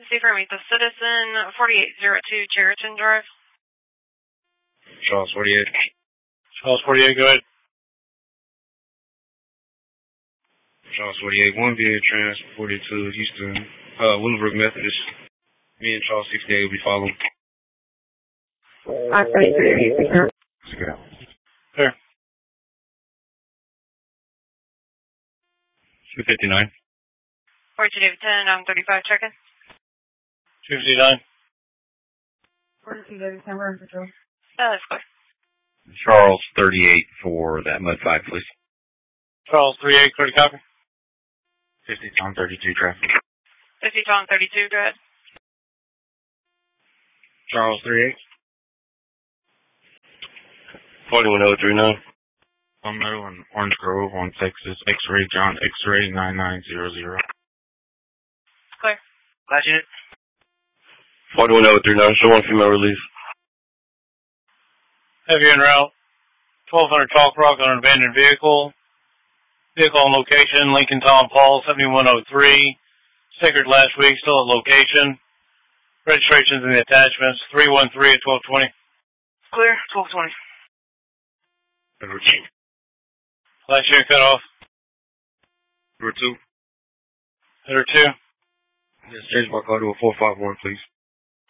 See for me, the Citizen, 4802 Cheriton Drive. Charles 48. Charles 48, go ahead. Charles 48, 1VA transported to Houston, Willowbrook Methodist. Me and Charles 68 will be following. 533. Let's go. Sure. 259. 42 David 10, 35 check-in. 259. 42 David 10, we're in patrol. That's clear. Charles 38 for that Mud 5, please. Charles 38, clear to copy. 50 Tom 32 traffic. 50 Tom 32, go ahead. Charles 38. 41039. Palmetto and Orange Grove on Texas. X-ray John X-ray 9900. Clear. Last unit. 41039. Show one female release. Heavy en route. 1200 Talk Rock on an abandoned vehicle. Vehicle on location, Lincoln Tom Paul, 7103. Sacred last week, still at location. Registrations in the attachments, 313 at 1220. Clear, 1220. Number 2. Last unit cut off. Number 2. Header 2. Yes, change my car to a 451, please.